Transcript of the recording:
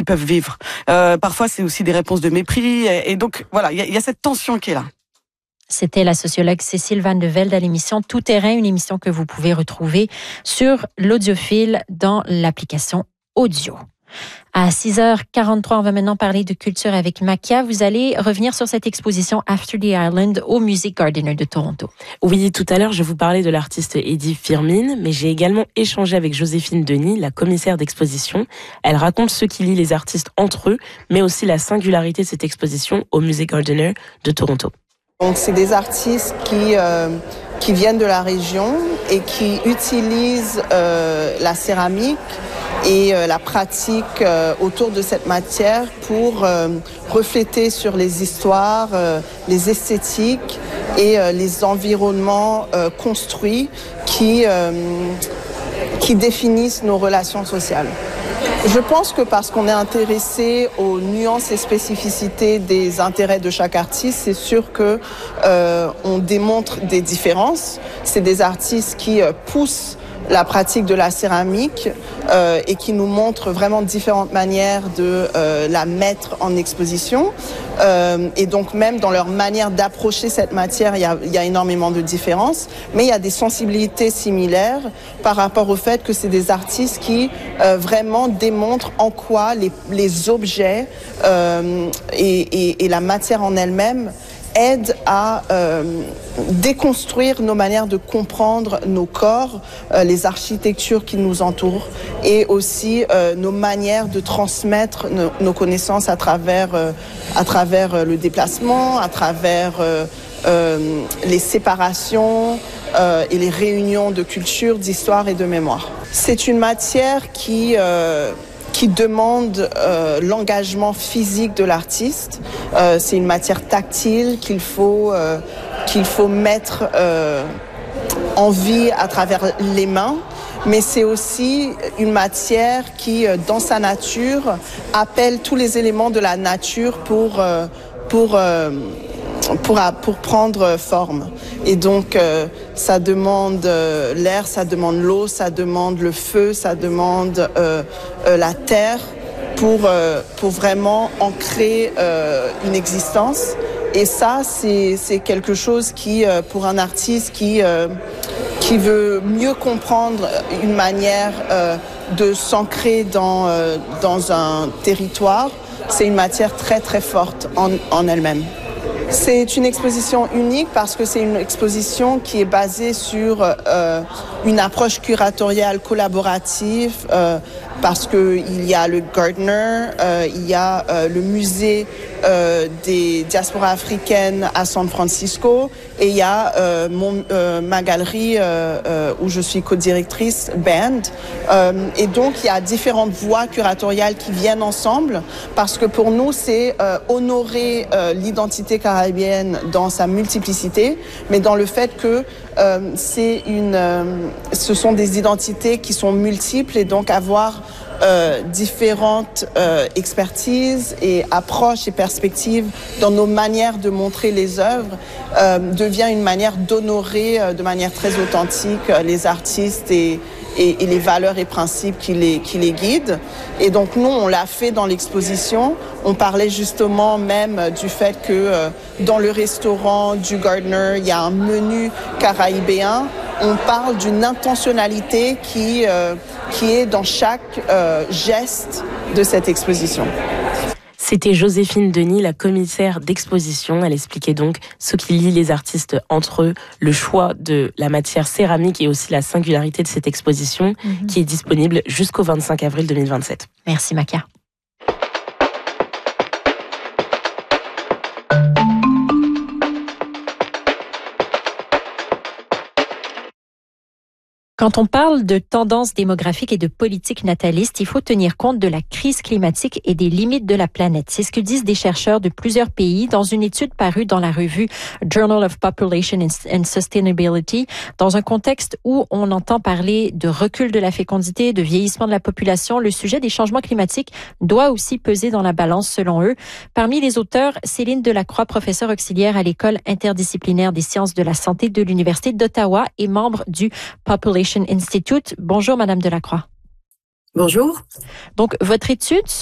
peuvent vivre. Parfois, c'est aussi des réponses de mépris. Et donc, voilà, il y a cette tension qui est là. C'était la sociologue Cécile Van de Velde à l'émission Tout Terrain, une émission que vous pouvez retrouver sur l'Audiophile dans l'application audio. À 6h43, on va maintenant parler de culture avec Makia. Vous allez revenir sur cette exposition After the Island au Music Gardener de Toronto. Oui, tout à l'heure, je vous parlais de l'artiste Eddie Firmin, mais j'ai également échangé avec Joséphine Denis, la commissaire d'exposition. Elle raconte ce qui lie les artistes entre eux, mais aussi la singularité de cette exposition au Music Gardener de Toronto. Donc, c'est des artistes qui viennent de la région et qui utilisent la céramique et la pratique autour de cette matière pour refléter sur les histoires, les esthétiques et les environnements construits qui définissent nos relations sociales. Je pense que parce qu'on est intéressé aux nuances et spécificités des intérêts de chaque artiste, c'est sûr que on démontre des différences. C'est des artistes qui poussent la pratique de la céramique et qui nous montrent vraiment différentes manières de la mettre en exposition. Et donc même dans leur manière d'approcher cette matière, il y a énormément de différences, mais il y a des sensibilités similaires par rapport au fait que c'est des artistes qui vraiment démontrent en quoi les objets et la matière en elle-même aident à déconstruire nos manières de comprendre nos corps, les architectures qui nous entourent et aussi nos manières de transmettre nos connaissances à travers le déplacement, à travers les séparations et les réunions de culture, d'histoire et de mémoire. C'est une matière qui demande l'engagement physique de l'artiste. C'est une matière tactile qu'il faut mettre en vie à travers les mains, mais c'est aussi une matière qui, dans sa nature, appelle tous les éléments de la nature pour prendre forme. Et donc, ça demande l'air, ça demande l'eau, ça demande le feu, ça demande la terre pour vraiment ancrer une existence. Et ça, c'est quelque chose qui, pour un artiste qui veut mieux comprendre une manière de s'ancrer dans un territoire, c'est une matière très, très forte en elle-même. C'est une exposition unique parce que c'est une exposition qui est basée sur une approche curatoriale collaborative parce qu'il y a le Gardner, il y a le musée des diasporas africaines à San Francisco et il y a ma galerie où je suis co-directrice, Band. Et donc, il y a différentes voies curatoriales qui viennent ensemble parce que pour nous, c'est honorer l'identité caribéenne dans sa multiplicité, mais dans le fait que ce sont des identités qui sont multiples et donc avoir différentes expertises et approches et perspectives dans nos manières de montrer les œuvres devient une manière d'honorer de manière très authentique les artistes et les valeurs et principes qui les guident. Et donc nous, on l'a fait dans l'exposition. On parlait justement même du fait que dans le restaurant du Gardner, il y a un menu caraïbéen. On parle d'une intentionnalité qui est dans chaque geste de cette exposition. C'était Joséphine Denis, la commissaire d'exposition. Elle expliquait donc ce qui lie les artistes entre eux, le choix de la matière céramique et aussi la singularité de cette exposition qui est disponible jusqu'au 25 avril 2027. Merci Makia. Quand on parle de tendances démographiques et de politique nataliste, il faut tenir compte de la crise climatique et des limites de la planète. C'est ce que disent des chercheurs de plusieurs pays dans une étude parue dans la revue Journal of Population and Sustainability, dans un contexte où on entend parler de recul de la fécondité, de vieillissement de la population. Le sujet des changements climatiques doit aussi peser dans la balance selon eux. Parmi les auteurs, Céline Delacroix, professeure auxiliaire à l'École interdisciplinaire des sciences de la santé de l'Université d'Ottawa et membre du Population Institute. Bonjour, Madame Delacroix. Bonjour. Donc, votre étude